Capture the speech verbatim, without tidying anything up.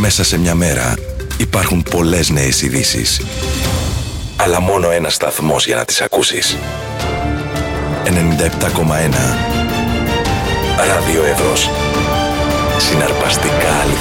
Μέσα σε μια μέρα υπάρχουν πολλές νέες ειδήσεις. Αλλά μόνο ένας σταθμός για να τις ακούσεις. ενενήντα επτά κόμμα ένα Ράδιο Εύρος. Συναρπαστικά αληθινά.